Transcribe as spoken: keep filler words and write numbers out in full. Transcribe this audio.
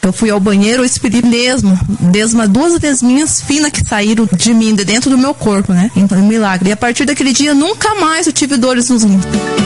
Eu fui ao banheiro, eu expeli mesmo, desma, duas lesminhas finas que saíram de mim, de dentro do meu corpo, né? Então, um milagre. E a partir daquele dia, nunca mais eu tive dores nos rins.